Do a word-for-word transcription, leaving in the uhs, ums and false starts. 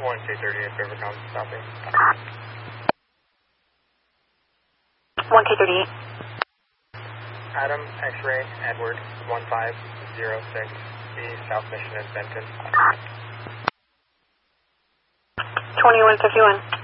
one K thirty-eight, Rivercom, stopping. one K thirty-eight. Adam, X-ray, Edward, one five zero six, B, South Mission and Benton. twenty-one fifty-one.